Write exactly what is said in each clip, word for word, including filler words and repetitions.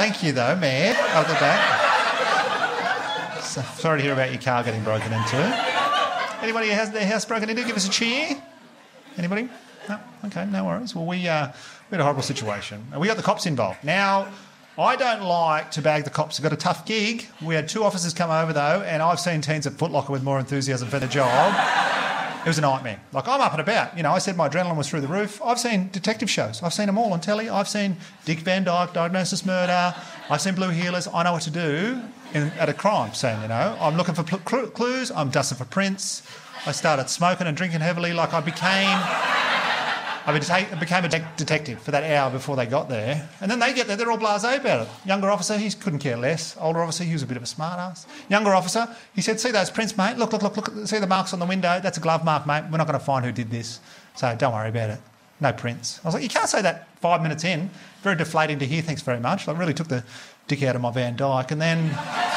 Thank you, though, Mayor, of the back. So, sorry to hear about your car getting broken into. Anybody who has their house broken into, give us a cheer. Anybody? No? Okay, no worries. Well, we, uh, we had a horrible situation. And we got the cops involved. Now, I don't like to bag the cops. They've got a tough gig. We had two officers come over, though, and I've seen teens at Foot Locker with more enthusiasm for the job. It was a nightmare. Like, I'm up and about. You know, I said my adrenaline was through the roof. I've seen detective shows. I've seen them all on telly. I've seen Dick Van Dyke, Diagnosis Murder. I've seen Blue Heelers. I know what to do in, at a crime scene, you know. I'm looking for pl- clues. I'm dusting for prints. I started smoking and drinking heavily. Like, I became... I became a de- detective for that hour before they got there. And then they get there, they're all blasé about it. Younger officer, he couldn't care less. Older officer, he was a bit of a smart ass. Younger officer, he said, see those prints, mate? Look, look, look, look. See the marks on the window? That's a glove mark, mate. We're not going to find who did this. So don't worry about it. No prints. I was like, you can't say that five minutes in. Very deflating to hear, thanks very much. Like, really took the dick out of my Van Dyke. And then...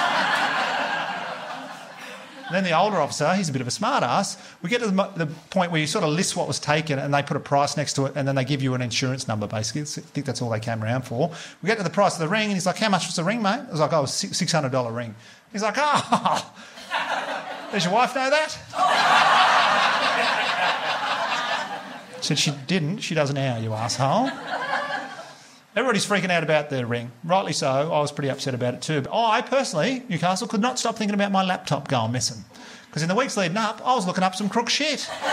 Then the older officer, he's a bit of a smart ass. We get to the, the point where you sort of list what was taken and they put a price next to it and then they give you an insurance number, basically. I think that's all they came around for. We get to the price of the ring and he's like, how much was the ring, mate? I was like, oh, it was a six hundred dollars ring. He's like, oh, does your wife know that? I said, she didn't. She does now, you asshole. Everybody's freaking out about their ring. Rightly so. I was pretty upset about it too. But I personally, Newcastle, could not stop thinking about my laptop going missing. Because in the weeks leading up, I was looking up some crook shit. Yeah.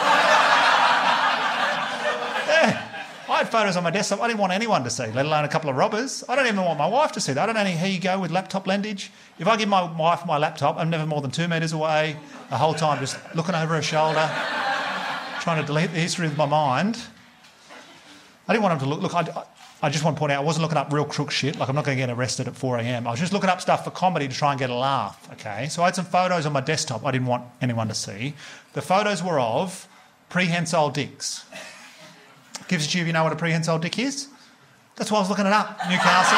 I had photos on my desktop I didn't want anyone to see, let alone a couple of robbers. I don't even want my wife to see that. I don't know how you go with laptop lendage. If I give my wife my laptop, I'm never more than two metres away, the whole time just looking over her shoulder, trying to delete the history of my mind. I didn't want them to look... Look, I... I I just want to point out, I wasn't looking up real crook shit, like I'm not going to get arrested at four a.m. I was just looking up stuff for comedy to try and get a laugh, okay? So I had some photos on my desktop I didn't want anyone to see. The photos were of prehensile dicks. Gives a cheer if you know what a prehensile dick is. That's why I was looking it up, Newcastle.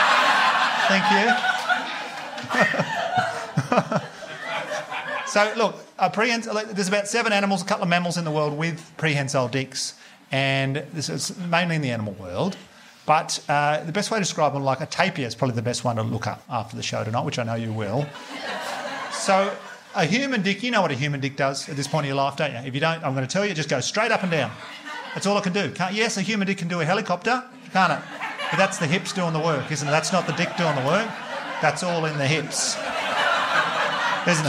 Thank you. So, look, a prehensile, there's about seven animals, a couple of mammals in the world with prehensile dicks, and this is mainly in the animal world. But uh, the best way to describe them, like a tapir is probably the best one to look up after the show tonight, which I know you will. So a human dick, you know what a human dick does at this point in your life, don't you? If you don't, I'm going to tell you, just go straight up and down. That's all it can do. Can't, yes, a human dick can do a helicopter, can't it? But that's the hips doing the work, isn't it? That's not the dick doing the work. That's all in the hips, isn't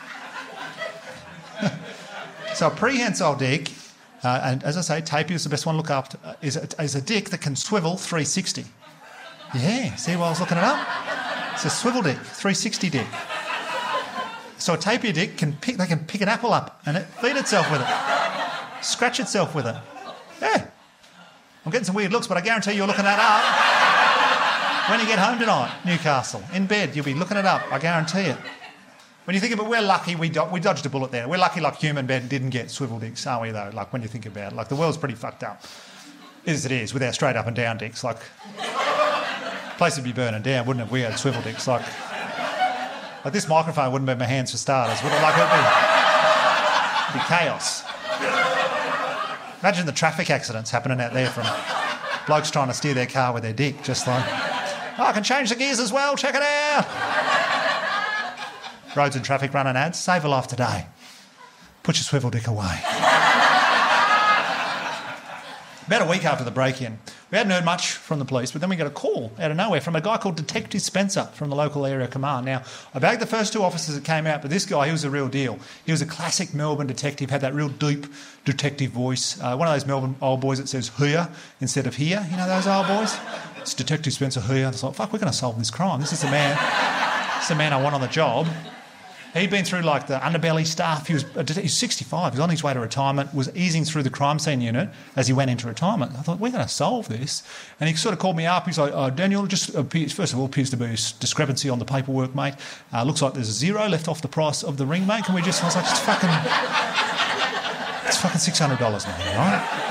it? So a prehensile dick... Uh, and as I say, tapir is the best one to look up, uh, is, a, is a dick that can swivel three sixty. Yeah, see while I was looking it up? It's a swivel dick, three sixty dick. So a tapir dick, can pick, they can pick an apple up and it, feed itself with it, scratch itself with it. Yeah. I'm getting some weird looks, but I guarantee you're looking that up when you get home tonight, Newcastle. In bed, you'll be looking it up, I guarantee it. When you think of it, we're lucky we, do- we dodged a bullet there. We're lucky like human bed didn't get swivel dicks, aren't we, though? Like, when you think about it. Like, the world's pretty fucked up. As it is, with our straight up and down dicks. Like, the place would be burning down, wouldn't it, if we had swivel dicks? Like, like this microphone wouldn't be my hands for starters, would it? Like, it'd be, it'd be chaos. Imagine the traffic accidents happening out there from blokes trying to steer their car with their dick, just like, oh, I can change the gears as well, check it out. Roads and traffic running ads, save a life today. Put your swivel dick away. About a week after the break-in, we hadn't heard much from the police, but then we got a call out of nowhere from a guy called Detective Spencer from the local area command. Now, I bagged the first two officers that came out, but this guy, he was a real deal. He was a classic Melbourne detective, had that real deep detective voice. Uh, one of those Melbourne old boys that says here instead of here. You know those old boys? It's Detective Spencer here. I was like, fuck, we're going to solve this crime. This is the man, this is the man I want on the job. He'd been through like the underbelly stuff. He was he's sixty-five. He was on his way to retirement, was easing through the crime scene unit as he went into retirement. I thought, we're going to solve this. And he sort of called me up. He's like, oh, Daniel, just appears, first of all, appears to be a discrepancy on the paperwork, mate. Uh, looks like there's a zero left off the price of the ring, mate. Can we just... I was like, it's fucking... It's fucking six hundred dollars, mate, all right?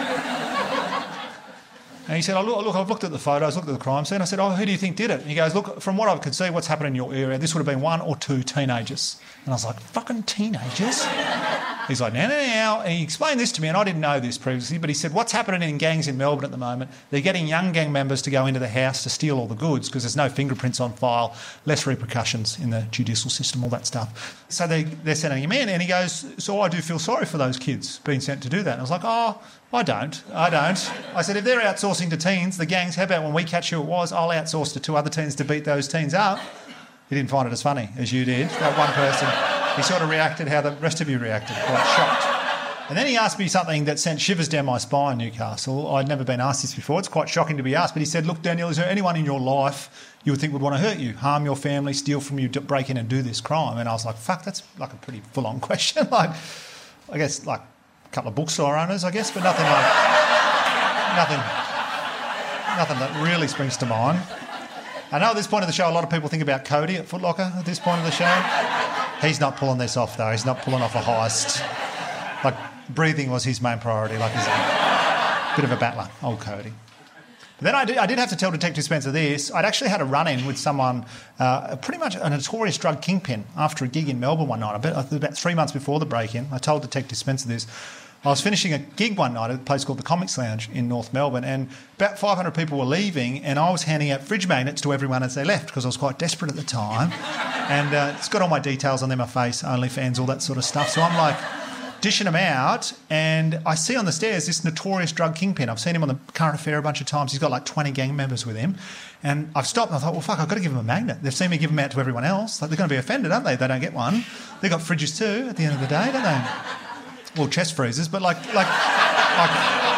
And he said, oh, look, look, I've looked at the photos, looked at the crime scene. I said, oh, who do you think did it? And he goes, look, from what I could see, what's happened in your area, this would have been one or two teenagers. And I was like, fucking teenagers? He's like, no, no, no. And he explained this to me, and I didn't know this previously, but he said, what's happening in gangs in Melbourne at the moment, they're getting young gang members to go into the house to steal all the goods because there's no fingerprints on file, less repercussions in the judicial system, all that stuff. So they, they're sending him in, and he goes, so I do feel sorry for those kids being sent to do that. And I was like, oh, I don't. I don't. I said, if they're outsourcing to teens, the gangs, how about when we catch who it was, I'll outsource to two other teens to beat those teens up. He didn't find it as funny as you did, that one person. He sort of reacted how the rest of you reacted, quite shocked. And then he asked me something that sent shivers down my spine, Newcastle. I'd never been asked this before. It's quite shocking to be asked. But he said, look, Daniel, is there anyone in your life you would think would want to hurt you, harm your family, steal from you, break in and do this crime? And I was like, fuck, that's like a pretty full-on question. Like, I guess, like a couple of bookstore owners, I guess, but nothing like... nothing, nothing that really springs to mind. I know at this point of the show, a lot of people think about Cody at Foot Locker at this point of the show. He's not pulling this off, though. He's not pulling off a heist. Like, breathing was his main priority. Like, he's a bit of a battler, old Cody. But then I did, I did have to tell Detective Spencer this. I'd actually had a run-in with someone, uh, pretty much a notorious drug kingpin, after a gig in Melbourne one night. About, about three months before the break-in, I told Detective Spencer this. I was finishing a gig one night at a place called the Comics Lounge in North Melbourne, and about five hundred people were leaving, and I was handing out fridge magnets to everyone as they left because I was quite desperate at the time. And uh, it's got all my details on there, my face, OnlyFans, all that sort of stuff. So I'm like dishing them out, and I see on the stairs this notorious drug kingpin. I've seen him on the Current Affair a bunch of times. He's got like twenty gang members with him. And I've stopped and I thought, well, fuck, I've got to give him a magnet. They've seen me give them out to everyone else. Like, they're going to be offended, aren't they, if they don't get one? They've got fridges too at the end of the day, don't they? Well, chest freezers, but like, like, like...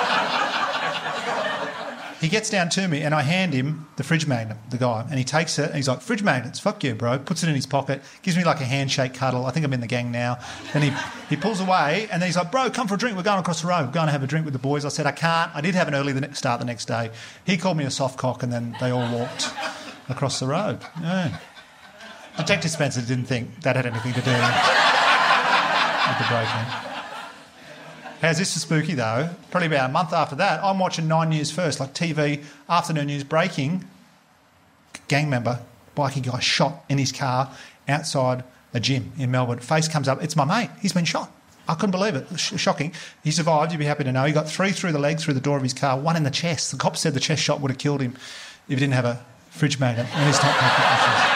He gets down to me and I hand him the fridge magnet, the guy, and he takes it and he's like, fridge magnets, fuck you, bro. Puts it in his pocket, gives me like a handshake cuddle. I think I'm in the gang now. Then he, he pulls away and then he's like, bro, come for a drink. We're going across the road. We're going to have a drink with the boys. I said, I can't. I did have an early start the next day. He called me a soft cock and then they all walked across the road. Yeah. Detective Spencer didn't think that had anything to do with the break-in. How's this for spooky, though? Probably about a month after that, I'm watching Nine News First, like T V, afternoon news, breaking, gang member, bikie guy shot in his car outside a gym in Melbourne. Face comes up, it's my mate, he's been shot. I couldn't believe it. Sh- shocking. He survived, you'd be happy to know. He got three through the leg, through the door of his car, one in the chest. The cops said the chest shot would have killed him if he didn't have a fridge magnet in his top pocket.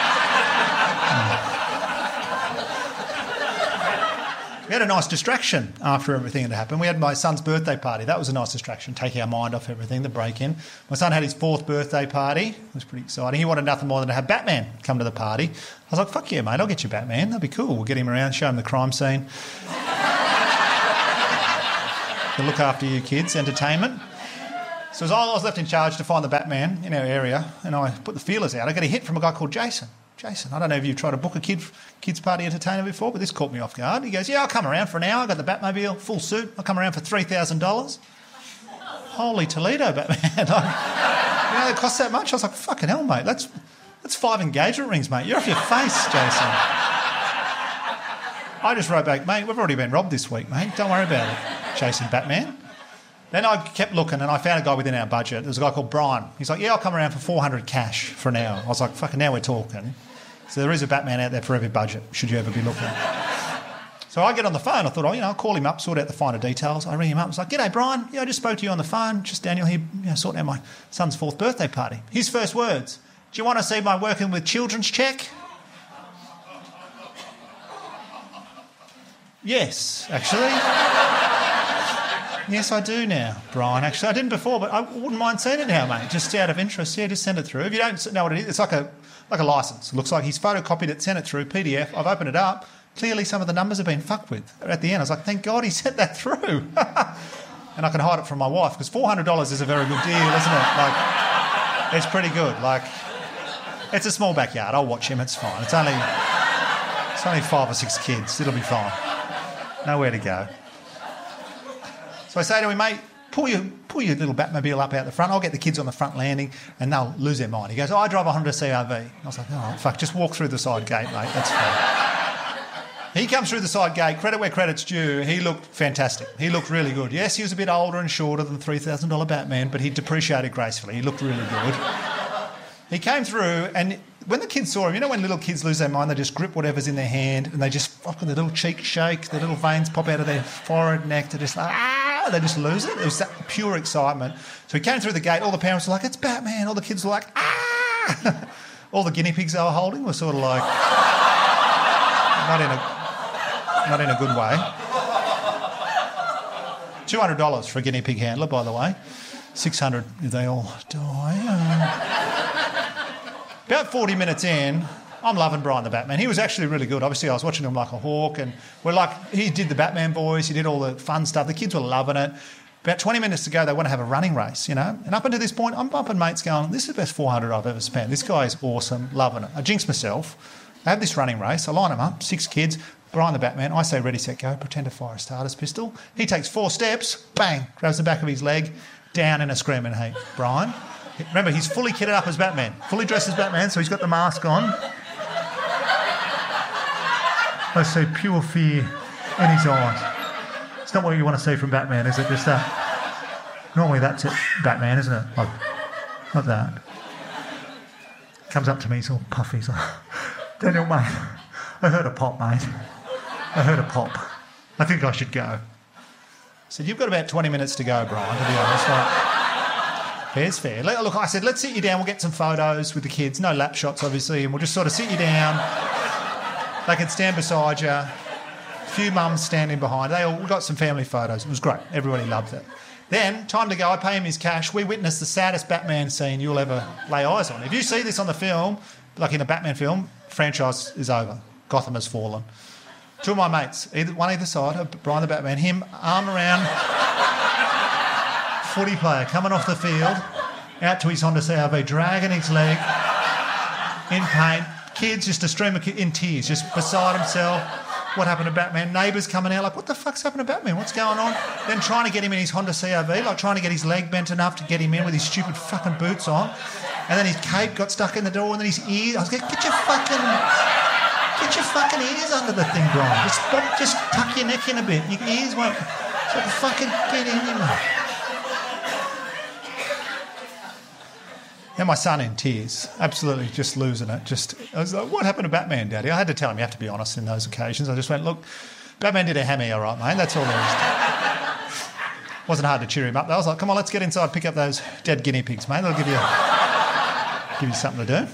We had a nice distraction after everything had happened. We had my son's birthday party. That was a nice distraction, taking our mind off everything, the break-in. My son had his fourth birthday party. It was pretty exciting. He wanted nothing more than to have Batman come to the party. I was like, fuck yeah, mate, I'll get you Batman. That'd be cool. We'll get him around, show him the crime scene. He'll look after you kids, entertainment. So as I was left in charge to find the Batman in our area, and I put the feelers out, I got a hit from a guy called Jason. Jason, I don't know if you've tried to book a kid kids party entertainer before, but this caught me off guard. He goes, yeah, I'll come around for an hour. I got the Batmobile, full suit. I'll come around for three thousand dollars. Holy Toledo, Batman. like, you know, it costs that much? I was like, fucking hell, mate. That's, that's five engagement rings, mate. You're off your face, Jason. I just wrote back, mate, we've already been robbed this week, mate. Don't worry about it, Jason Batman. Then I kept looking and I found a guy within our budget. There's a guy called Brian. He's like, yeah, I'll come around for four hundred cash for an hour. I was like, fucking now we're talking. So there is a Batman out there for every budget, should you ever be looking. So I get on the phone. I thought, oh, you know, I'll call him up, sort out the finer details. I ring him up. I was like, g'day, Brian. Yeah, I just spoke to you on the phone. Just Daniel here, you know, sorting out my son's fourth birthday party. His first words, do you want to see my working with children's check? Yes, actually. Yes, I do now, Brian. Actually, I didn't before, but I wouldn't mind seeing it now, mate. Just out of interest, yeah, just send it through. If you don't know what it is, it's like a like a licence. It looks like he's photocopied it, sent it through, P D F. I've opened it up. Clearly, some of the numbers have been fucked with. At the end, I was like, thank God he sent that through. And I can hide it from my wife because four hundred dollars is a very good deal, isn't it? Like, it's pretty good. Like, it's a small backyard. I'll watch him. It's fine. It's only it's only five or six kids. It'll be fine. Nowhere to go. So I say to him, mate, pull your, pull your little Batmobile up out the front. I'll get the kids on the front landing and they'll lose their mind. He goes, oh, I drive a Honda C R V. I was like, oh, fuck, just walk through the side gate, mate. That's fine. He comes through the side gate, credit where credit's due. He looked fantastic. He looked really good. Yes, he was a bit older and shorter than the three thousand dollars Batman, but he depreciated gracefully. He looked really good. He came through and when the kids saw him, you know when little kids lose their mind, they just grip whatever's in their hand and they just fucking, the little cheek shake, the little veins pop out of their forehead, neck, they're just like, ah, they just lose it. It was that pure excitement. So he came through the gate, all the parents were like, it's Batman. All the kids were like, ah. All the guinea pigs they were holding were sort of like, not in a, not in a good way. two hundred dollars for a guinea pig handler, by the way. six hundred dollars if they all die. Um, about forty minutes in, I'm loving Brian the Batman. He was actually really good. Obviously, I was watching him like a hawk, and we're like, he did the Batman voice, he did all the fun stuff. The kids were loving it. About twenty minutes to go, they want to have a running race, you know. And up until this point, I'm bumping mates going, this is the best four hundred dollars I've ever spent. This guy is awesome, loving it. I jinx myself. I have this running race. I line them up, six kids. Brian the Batman, I say ready, set, go, pretend to fire a starter's pistol. He takes four steps, bang, grabs the back of his leg, down in a screaming heap. Brian, remember, he's fully kitted up as Batman, fully dressed as Batman, so he's got the mask on. I see pure fear in his eyes. It's not what you want to see from Batman, is it? Just that. Normally that's it, Batman, isn't it? Like, like that. Comes up to me, he's all puffy. He's like, Daniel, mate, I heard a pop, mate. I heard a pop. I think I should go. I said, you've got about twenty minutes to go, Brian, to be honest. Like, fair's fair. Look, I said, let's sit you down. We'll get some photos with the kids. No lap shots, obviously, and we'll just sort of sit you down. They can stand beside you. A few mums standing behind. They all we got some family photos. It was great. Everybody loved it. Then, time to go. I pay him his cash. We witnessed the saddest Batman scene you'll ever lay eyes on. If you see this on the film, like in a Batman film, franchise is over. Gotham has fallen. Two of my mates, either one either side, Brian the Batman, him, arm around, footy player, coming off the field, out to his Honda C R V, dragging his leg, in pain. Kids, just a stream of kids, in tears, just beside himself. What happened to Batman? Neighbours coming out like, what the fuck's happened to Batman? What's going on? Then trying to get him in his Honda C R V, like trying to get his leg bent enough to get him in with his stupid fucking boots on. And then his cape got stuck in the door, and then his ears. I was like, get your fucking... Get your fucking ears under the thing, Brian. Just, just tuck your neck in a bit. Your ears won't... So fucking get in there. And my son in tears, absolutely just losing it. Just, I was like, what happened to Batman, Daddy? I had to tell him, you have to be honest in those occasions. I just went, look, Batman did a hammy, all right, mate. That's all there is. Wasn't hard to cheer him up, though. I was like, come on, let's get inside, pick up those dead guinea pigs, mate. They'll give you, give you something to do.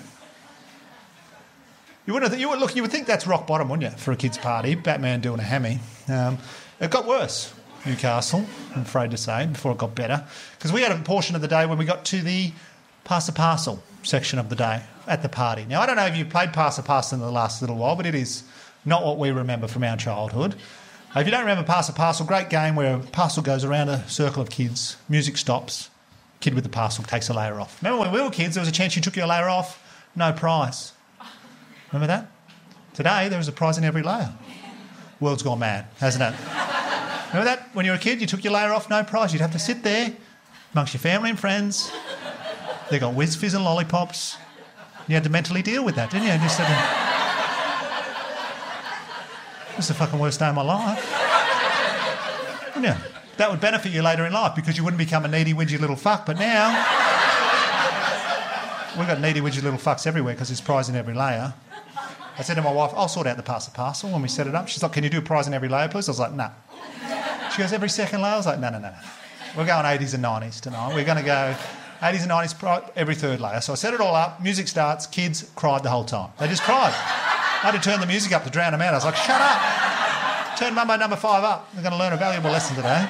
You would, you would look. You would think that's rock bottom, wouldn't you, for a kids' party? Batman doing a hammy. Um, it got worse, Newcastle. I'm afraid to say, before it got better, because we had a portion of the day when we got to the pass a parcel section of the day at the party. Now, I don't know if you played pass a parcel in the last little while, but it is not what we remember from our childhood. Uh, if you don't remember pass a parcel, great game where a parcel goes around a circle of kids, music stops, kid with the parcel takes a layer off. Remember when we were kids, there was a chance you took your layer off, no prize. Remember that? Today, there is a prize in every layer. World's gone mad, hasn't it? Remember that? When you were a kid, you took your layer off, no prize. You'd have to sit there amongst your family and friends. They got whiz fizz and lollipops. You had to mentally deal with that, didn't you? Just said, this is the fucking worst day of my life. Wouldn't you? That would benefit you later in life because you wouldn't become a needy, whingy little fuck. But now, we've got needy, whingy little fucks everywhere because there's prize in every layer. I said to my wife, I'll sort out the pass the parcel when we set it up. She's like, can you do a prize in every layer, please? I was like, no. Nah. She goes, every second layer? I was like, no, no, no, no. We're going eighties and nineties tonight. We're going to go eighties and nineties every third layer. So I set it all up. Music starts. Kids cried the whole time. They just cried. I had to turn the music up to drown them out. I was like, shut up. Turn Mumbo number five up. They're going to learn a valuable lesson today.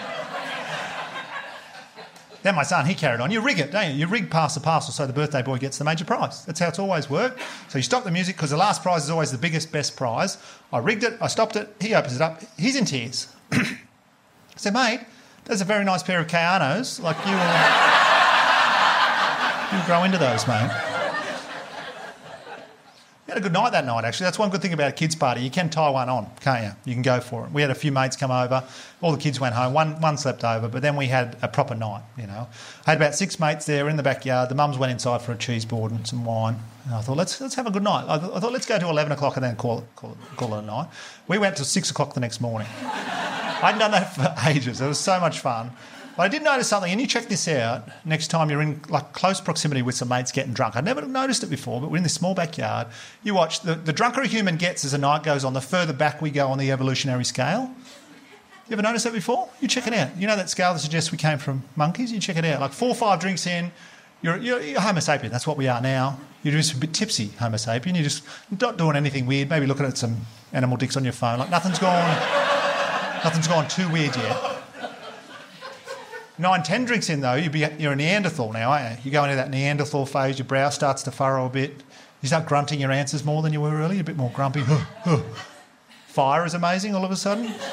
Then my son, he carried on. You rig it, don't you? You rig pass the parcel so the birthday boy gets the major prize. That's how it's always worked. So you stop the music because the last prize is always the biggest, best prize. I rigged it. I stopped it. He opens it up. He's in tears. I said, mate, that's a very nice pair of Kayanos. Like, you will you'll grow into those, mate. We had a good night that night, actually. That's one good thing about a kids' party. You can tie one on, can't you? You can go for it. We had a few mates come over. All the kids went home. One one slept over, but then we had a proper night, you know. I had about six mates there in the backyard. The mums went inside for a cheese board and some wine. And I thought, let's let's have a good night. I, th- I thought, let's go to eleven o'clock and then call it, call, it, call it a night. We went till six o'clock the next morning. I hadn't done that for ages. It was so much fun. But I did notice something, and you check this out next time you're in like close proximity with some mates getting drunk. I'd never noticed it before, but we're in this small backyard. You watch, the, the drunker a human gets as the night goes on, the further back we go on the evolutionary scale. You ever noticed that before? You check it out. You know that scale that suggests we came from monkeys? You check it out. Like four or five drinks in, you're, you're, you're Homo sapien. That's what we are now. You're just a bit tipsy, Homo sapien. You're just not doing anything weird, maybe looking at some animal dicks on your phone. Like nothing's gone, nothing's gone too weird yet. Nine, ten drinks in, though, you'd be, you're a Neanderthal now, aren't you? You go into that Neanderthal phase, your brow starts to furrow a bit. You start grunting your answers more than you were earlier, a bit more grumpy. Fire is amazing all of a sudden. I'm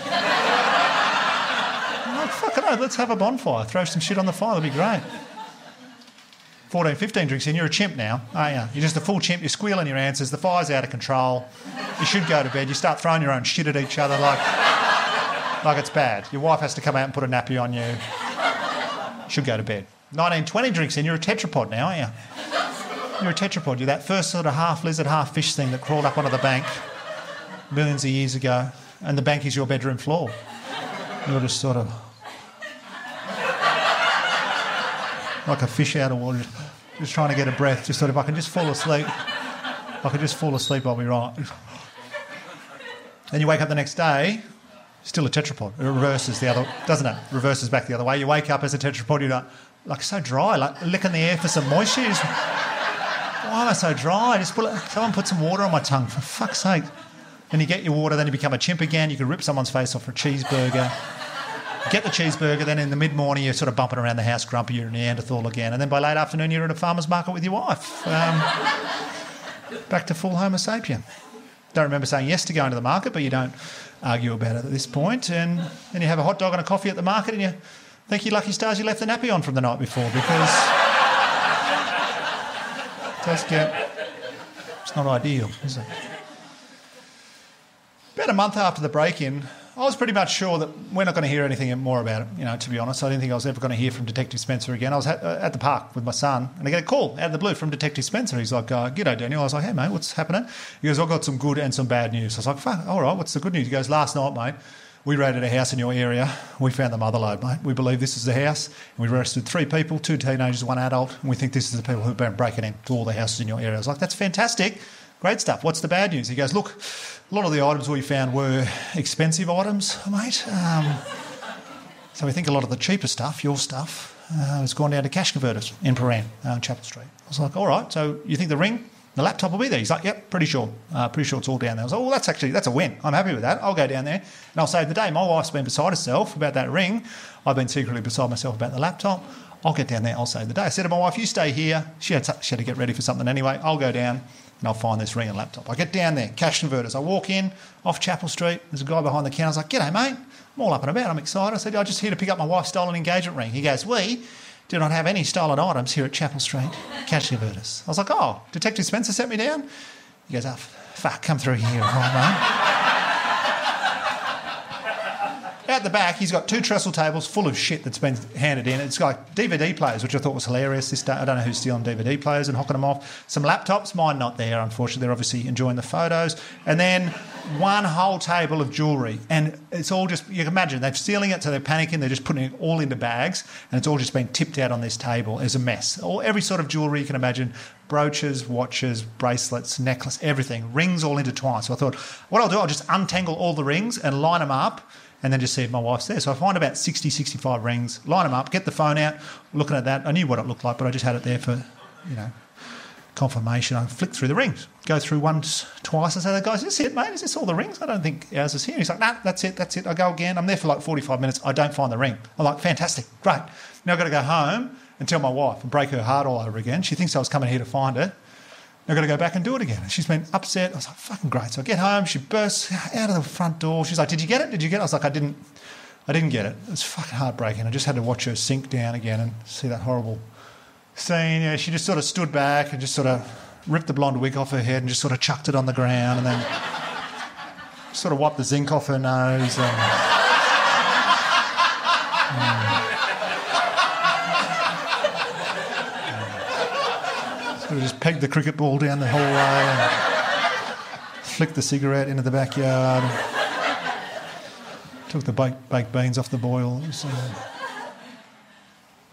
like, fuck it up, let's have a bonfire. Throw some shit on the fire, that'll be great. fourteen, fifteen drinks in, you're a chimp now, aren't you? You're just a full chimp, you're squealing your answers, the fire's out of control. You should go to bed, you start throwing your own shit at each other like, like it's bad. Your wife has to come out and put a nappy on you. Should go to bed. nineteen, twenty drinks in, you're a tetrapod now, aren't you? You're a tetrapod. You're that first sort of half lizard, half fish thing that crawled up onto the bank millions of years ago, and the bank is your bedroom floor. You're just sort of like a fish out of water, just, just trying to get a breath, just sort of, if I can just fall asleep, if I can just fall asleep, I'll be right. Then you wake up the next day, still a tetrapod. It reverses the other, doesn't it? Reverses back the other way. You wake up as a tetrapod, you're like, like so dry, like licking the air for some moisture. Just, why am I so dry? Just put it, someone put some water on my tongue, for fuck's sake. Then you get your water, then you become a chimp again. You can rip someone's face off for a cheeseburger. Get the cheeseburger, then in the mid-morning you're sort of bumping around the house grumpy, you're a Neanderthal again. And then by late afternoon you're at a farmer's market with your wife. Um, back to full Homo sapien. Don't remember saying yes to going to the market, but you don't argue about it at this point. And then you have a hot dog and a coffee at the market and you think you're lucky stars you left the nappy on from the night before, because it does get... It's not ideal, is it? About a month after the break-in, I was pretty much sure that we're not going to hear anything more about it, you know, to be honest. I didn't think I was ever going to hear from Detective Spencer again. I was at, uh, at the park with my son, and I get a call out of the blue from Detective Spencer. He's like, uh, g'day, Daniel. I was like, hey, mate, what's happening? He goes, I've got some good and some bad news. I was like, fuck, all right, what's the good news? He goes, last night, mate, we raided a house in your area. We found the mother lode, mate. We believe this is the house, and we arrested three people, two teenagers, one adult, and we think this is the people who've been breaking into all the houses in your area. I was like, that's fantastic. Great stuff. What's the bad news? He goes, look, a lot of the items we found were expensive items, mate. Um, so we think a lot of the cheaper stuff, your stuff, uh, has gone down to cash converters in Paran, uh, on Chapel Street. I was like, all right, so you think the ring, the laptop will be there? He's like, yep, pretty sure. Uh, pretty sure it's all down there. I was like, well, that's actually, that's a win. I'm happy with that. I'll go down there and I'll save the day. My wife's been beside herself about that ring. I've been secretly beside myself about the laptop. I'll get down there, I'll save the day. I said to my wife, you stay here. She had, to, she had to get ready for something anyway. I'll go down and I'll find this ring and laptop. I get down there, cash converters. I walk in, off Chapel Street. There's a guy behind the counter. I was like, g'day, mate. I'm all up and about. I'm excited. I said, I'm just here to pick up my wife's stolen engagement ring. He goes, we do not have any stolen items here at Chapel Street cash converters. I was like, oh, Detective Spencer sent me down? He goes, oh, fuck, come through here, all right, mate. Out the back, he's got two trestle tables full of shit that's been handed in. It's like D V D players, which I thought was hilarious this day. I don't know who's stealing D V D players and hocking them off. Some laptops, mine not there, unfortunately. They're obviously enjoying the photos. And then one whole table of jewellery. And it's all just, you can imagine, they're stealing it, so they're panicking. They're just putting it all into bags. And it's all just been tipped out on this table as a mess. All, every sort of jewellery you can imagine. Brooches, watches, bracelets, necklace, everything. Rings all intertwined. So I thought, what I'll do, I'll just untangle all the rings and line them up and then just see if my wife's there. So I find about sixty, sixty-five rings, line them up, get the phone out, looking at that. I knew what it looked like, but I just had it there for, you know, confirmation. I flick through the rings, go through once, twice. I say to the guy, is this it, mate? Is this all the rings? I don't think ours is here. And he's like, nah, that's it, that's it. I go again. I'm there for like forty-five minutes. I don't find the ring. I'm like, fantastic, great. Now I've got to go home and tell my wife and break her heart all over again. She thinks I was coming here to find it. I've got to go back and do it again. And she's been upset. I was like, fucking great. So I get home, she bursts out of the front door. She's like, did you get it? Did you get it? I was like, I didn't I didn't get it. It was fucking heartbreaking. I just had to watch her sink down again and see that horrible scene. Yeah, she just sort of stood back and just sort of ripped the blonde wig off her head and just sort of chucked it on the ground and then sort of wiped the zinc off her nose. And, mm. Sort of just pegged the cricket ball down the hallway and flicked the cigarette into the backyard. Took the baked, baked beans off the boil. It was, uh,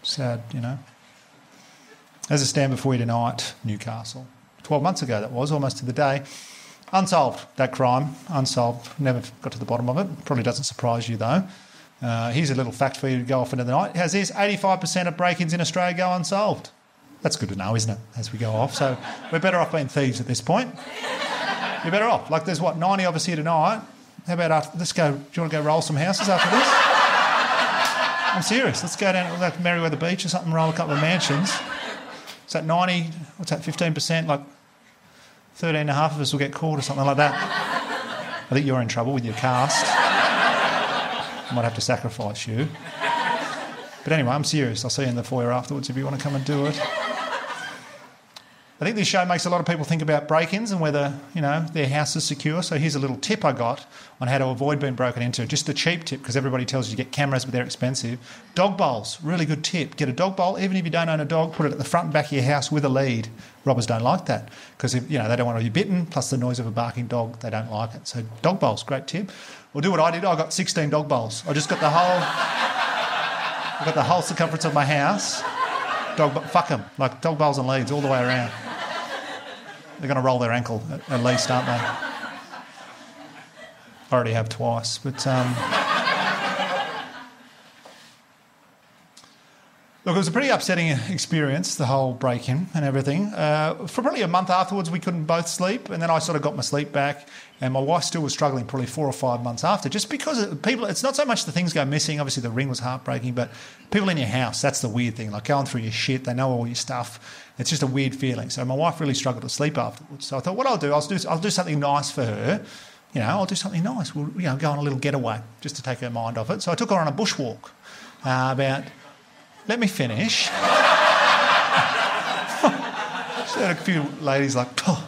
Sad, you know. As I stand before you tonight, Newcastle. twelve months ago that was, almost to the day. Unsolved, that crime. Unsolved. Never got to the bottom of it. Probably doesn't surprise you, though. Uh, here's a little fact for you to go off into the night. How's this? eighty-five percent of break-ins in Australia go unsolved. That's good to know, isn't it, as we go off? So we're better off being thieves at this point. You're better off. Like there's, what, ninety of us here tonight. How about after, let's go, do you want to go roll some houses after this? I'm serious. Let's go down to like Merriweather Beach or something, roll a couple of mansions. Is that ninety, what's that, fifteen percent? Like thirteen and a half of us will get caught or something like that. I think you're in trouble with your cast. I might have to sacrifice you. But anyway, I'm serious. I'll see you in the foyer afterwards if you want to come and do it. I think this show makes a lot of people think about break-ins and whether, you know, their house is secure. So here's a little tip I got on how to avoid being broken into. Just a cheap tip, because everybody tells you to get cameras, but they're expensive. Dog bowls, really good tip. Get a dog bowl, even if you don't own a dog, put it at the front and back of your house with a lead. Robbers don't like that because, you know, they don't want to be bitten, plus the noise of a barking dog, they don't like it. So dog bowls, great tip. Well, do what I did. I got sixteen dog bowls. I just got the whole, I got the whole circumference of my house. Dog, fuck them, like dog bowls and leads all the way around. They're going to roll their ankle at, at least, aren't they? I already have twice, but um, look, it was a pretty upsetting experience, the whole break-in and everything. Uh, for probably a month afterwards, we couldn't both sleep, and then I sort of got my sleep back, and my wife still was struggling probably four or five months after, just because it, people. It's not so much the things go missing. Obviously, the ring was heartbreaking, but people in your house, that's the weird thing. Like going through your shit, they know all your stuff. It's just a weird feeling. So my wife really struggled to sleep afterwards. So I thought, what I'll do, I'll do, I'll do something nice for her. You know, I'll do something nice. We'll, you know, go on a little getaway just to take her mind off it. So I took her on a bushwalk. Uh, about, let me finish. She had a few ladies like, oh.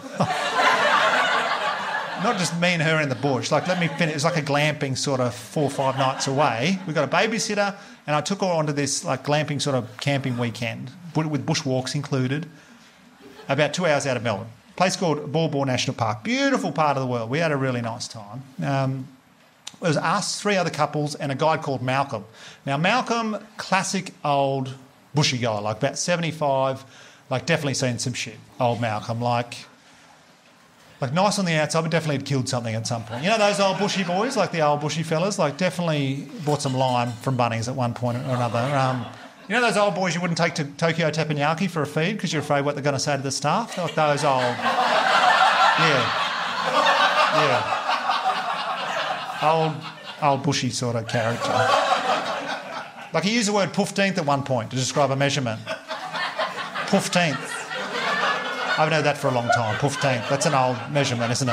Not just me and her in the bush. Like, let me finish. It was like a glamping sort of four or five nights away. We got a babysitter, and I took her onto this like glamping sort of camping weekend with bushwalks included, about two hours out of Melbourne. A place called Ball Ball National Park. Beautiful part of the world. We had a really nice time. Um, it was us, three other couples, and a guy called Malcolm. Now, Malcolm, classic old bushy guy, like about seventy-five, like definitely seen some shit. Old Malcolm, like... Like, nice on the outside, but definitely had killed something at some point. You know those old bushy boys, like the old bushy fellas? Like, definitely bought some lime from Bunnings at one point or another. Um, you know those old boys you wouldn't take to Tokyo Teppanyaki for a feed because you're afraid what they're going to say to the staff? They're like those old... Yeah. Yeah. Old, old bushy sort of character. Like, he used the word poofteenth at one point to describe a measurement. Poofteenth. I haven't heard that for a long time, poofteenth. That's an old measurement, isn't it?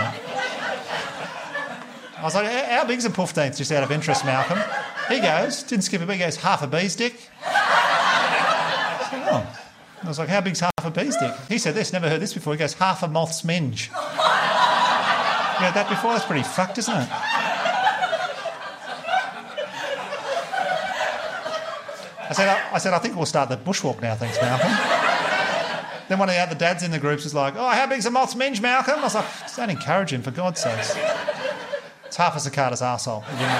I was like, how big's a poofteenth, just out of interest, Malcolm? He goes, didn't skip a beat, he goes, half a bee's dick. I said, oh. I was like, how big's half a bee's dick? He said this, never heard this before. He goes, half a moth's minge. You heard that before? That's pretty fucked, isn't it? I said, I, I said, I think we'll start the bushwalk now, thanks, Malcolm. Then one of the other dads in the groups was like, oh, how big's a moth's minge, Malcolm? I was like, don't encourage him, for God's sakes. It's half a cicada's arsehole.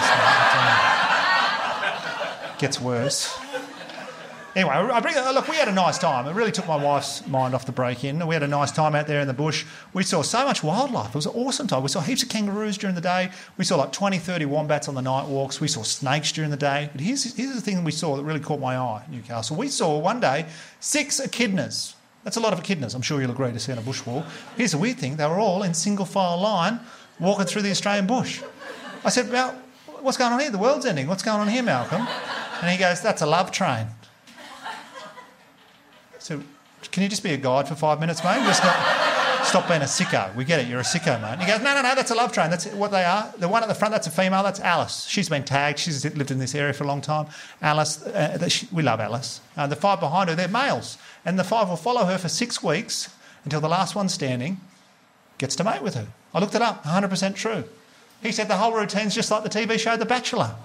It gets worse. Anyway, I bring, look, we had a nice time. It really took my wife's mind off the break-in. We had a nice time out there in the bush. We saw so much wildlife. It was an awesome time. We saw heaps of kangaroos during the day. We saw like twenty, thirty wombats on the night walks. We saw snakes during the day. But here's, here's the thing we saw that really caught my eye in Newcastle. We saw one day six echidnas. That's a lot of echidnas. I'm sure you'll agree to see on a bushwalk. Here's the weird thing. They were all in single file line walking through the Australian bush. I said, well, what's going on here? The world's ending. What's going on here, Malcolm? And he goes, that's a love train. So, can you just be a guide for five minutes, mate? Just not, stop being a sicko. We get it, you're a sicko, mate. And he goes, no, no, no, that's a love train. That's what they are. The one at the front, that's a female, that's Alice. She's been tagged. She's lived in this area for a long time. Alice, uh, she, we love Alice. Uh, the five behind her, they're males. And the five will follow her for six weeks until the last one standing gets to mate with her. I looked it up, one hundred percent true. He said the whole routine's just like the T V show The Bachelor.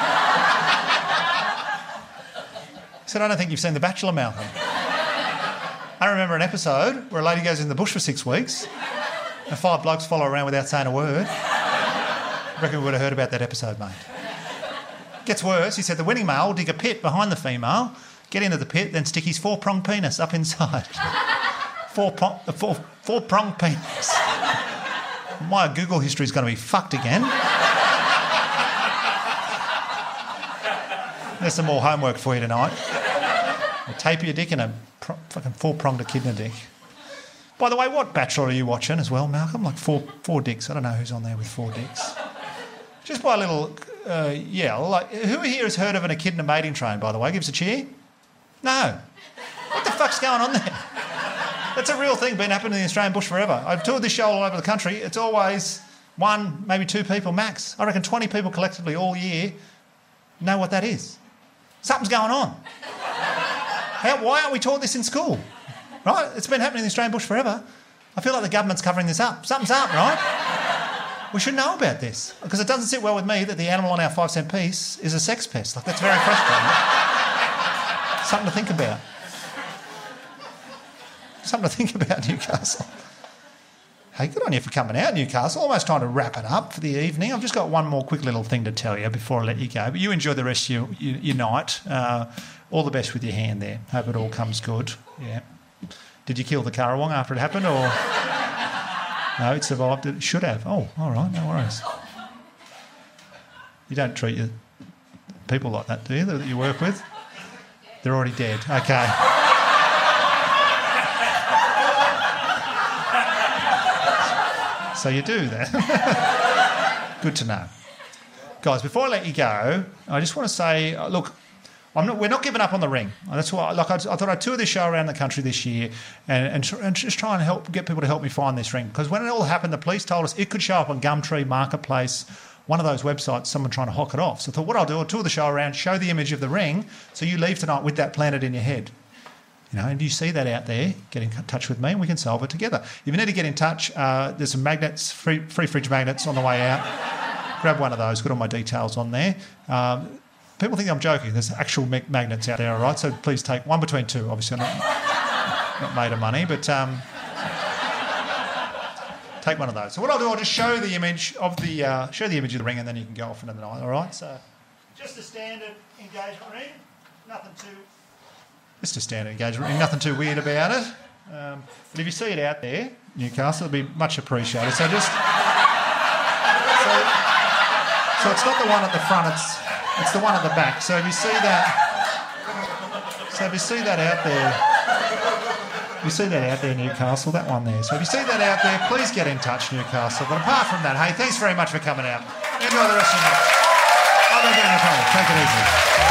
He said, I don't think you've seen The Bachelor, Malcolm. I remember an episode where a lady goes in the bush for six weeks and five blokes follow around without saying a word. I reckon we would have heard about that episode, mate. Gets worse. He said the winning male will dig a pit behind the female, get into the pit, then stick his four-pronged penis up inside. four, prong, four, four-pronged penis. My Google history is going to be fucked again. There's some more homework for you tonight. A tape your dick and a pro- fucking four-pronged echidna dick. By the way, what Bachelor are you watching as well, Malcolm? Like four four dicks. I don't know who's on there with four dicks. Just by a little uh, yell. Like, who here has heard of an echidna mating train, by the way? Give us a cheer. No. What the fuck's going on there? That's a real thing, been happening in the Australian bush forever. I've toured this show all over the country. It's always one, maybe two people max. I reckon twenty people collectively all year know what that is. Something's going on. How, why aren't we taught this in school? Right? It's been happening in the Australian bush forever. I feel like the government's covering this up. Something's up, right? We should know about this. Because it doesn't sit well with me that the animal on our five cent piece is a sex pest. Like, that's very frustrating. Something to think about. Something to think about, Newcastle. Hey, good on you for coming out, Newcastle. Almost time to wrap it up for the evening. I've just got one more quick little thing to tell you before I let you go. But you enjoy the rest of your, your, your night. Uh, all the best with your hand there. Hope it all comes good. Yeah. Did you kill the currawong after it happened, or no? It survived. It should have. Oh, all right, no worries. You don't treat your people like that, do you? That you work with? They're already dead. Okay. So you do that. Good to know, guys. Before I let you go, I just want to say, uh, look. I'm not, we're not giving up on the ring. That's why, like I, I thought I'd tour this show around the country this year and, and, tr- and just try and help get people to help me find this ring. Because when it all happened, the police told us it could show up on Gumtree, Marketplace, one of those websites, someone trying to hock it off. So I thought, what I'll do, I'll tour the show around, show the image of the ring, so you leave tonight with that planted in your head. You know, and you see that out there, get in touch with me and we can solve it together. If you need to get in touch, uh, there's some magnets, free, free fridge magnets on the way out. Grab one of those, got all my details on there. Um, People think I'm joking. There's actual mag- magnets out there, all right? So please take one between two. Obviously, I'm not, not made of money, but um, take one of those. So what I'll do, I'll just show the image of the uh, show the image of the ring, and then you can go off into the night, all right? So just a standard engagement ring, nothing too. Just a standard engagement ring, nothing too weird about it. Um, but if you see it out there, Newcastle, it'll be much appreciated. So just so, so it's not the one at the front. It's It's the one at the back. So if you see that, so if you see that out there, if you see that out there, Newcastle, that one there. So if you see that out there, please get in touch, Newcastle. But apart from that, hey, thanks very much for coming out. Enjoy the rest of the night. I've been doing it. Take it easy.